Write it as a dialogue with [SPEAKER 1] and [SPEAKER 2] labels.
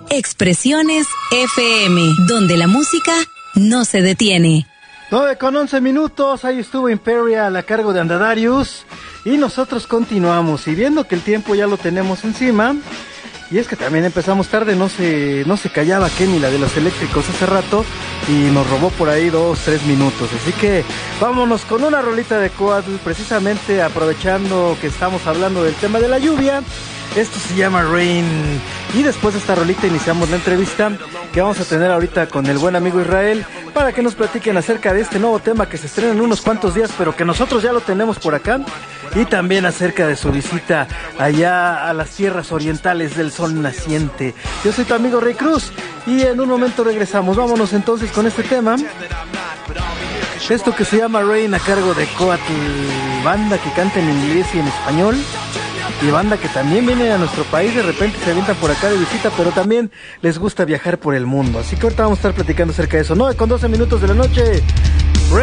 [SPEAKER 1] Expresiones FM, donde la música no se detiene.
[SPEAKER 2] 9:11, ahí estuvo Imperial a cargo de Andadarius y nosotros continuamos y viendo que el tiempo ya lo tenemos encima y es que también empezamos tarde, no se callaba Kenny, la de los eléctricos hace rato y nos robó por ahí 2-3 minutos, así que vámonos con una rolita de Coatl, precisamente aprovechando que estamos hablando del tema de la lluvia. Esto se llama Rain. Y después de esta rolita iniciamos la entrevista que vamos a tener ahorita con el buen amigo Israel para que nos platiquen acerca de este nuevo tema que se estrena en unos cuantos días, pero que nosotros ya lo tenemos por acá. Y también acerca de su visita allá a las tierras orientales del sol naciente. Yo soy tu amigo Rey Cruz y en un momento regresamos. Vámonos entonces con este tema. Esto que se llama Rain a cargo de Coatl, banda que canta en inglés y en español. Y banda que también viene a nuestro país, de repente se avientan por acá de visita, pero también les gusta viajar por el mundo. Así que ahorita vamos a estar platicando acerca de eso. 9:12 de la noche.